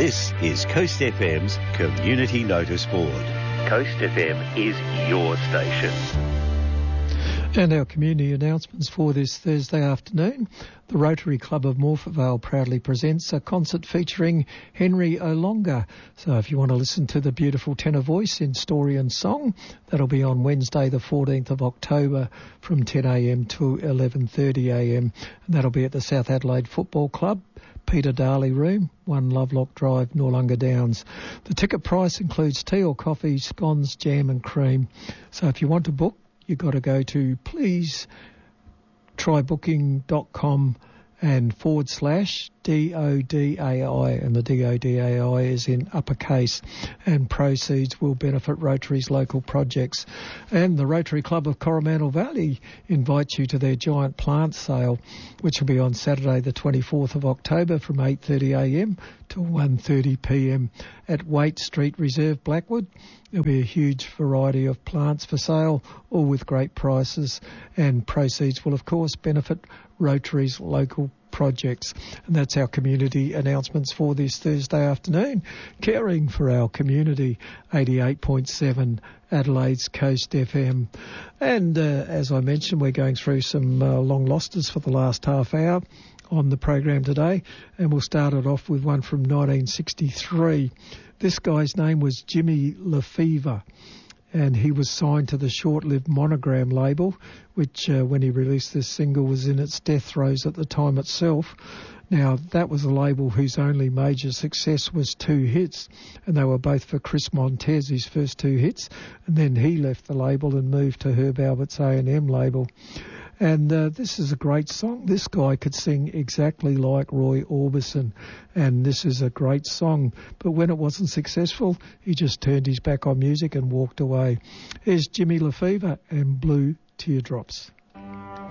This is Coast FM's Community Notice Board. Coast FM is your station. And our community announcements for this Thursday afternoon. The Rotary Club of Morphettvale proudly presents a concert featuring Henry Olonga. So if you want to listen to the beautiful tenor voice in story and song, that'll be on Wednesday the 14th of October from 10am to 11:30am. And that'll be at the South Adelaide Football Club, Peter Darley Room, 1 Lovelock Drive, Noarlunga Downs. The ticket price includes tea or coffee, scones, jam and cream. So if you want to book, you've got to go to pleasetrybooking.com and /DODAI, and the DODAI is in uppercase, and proceeds will benefit Rotary's local projects. And the Rotary Club of Coromandel Valley invites you to their giant plant sale, which will be on Saturday the 24th of October from 8:30am to 1:30pm at Waite Street Reserve, Blackwood. There'll be a huge variety of plants for sale, all with great prices, and proceeds will of course benefit Rotary's local projects. And that's our community announcements for this Thursday afternoon. Caring for our community, 88.7 Adelaide's Coast FM. And as I mentioned, we're going through some long losters for the last half hour on the program today, and we'll start it off with one from 1963. This guy's name was Jimmy Lefevre, and he was signed to the short-lived Monogram label, which when he released this single was in its death throes at the time itself. Now, that was a label whose only major success was 2 hits, and they were both for Chris Montez, his first 2 hits, and then he left the label and moved to Herb Albert's A&M label. And this is a great song. This guy could sing exactly like Roy Orbison, and this is a great song. But when it wasn't successful, he just turned his back on music and walked away. Here's Jimmy Lefevre and Blue Teardrops.